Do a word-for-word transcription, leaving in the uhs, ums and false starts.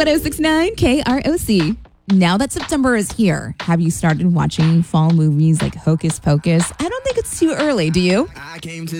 one oh six point nine K R O C. Now that September is here, have you started watching fall movies like Hocus Pocus? I don't think it's too early, do you? I came to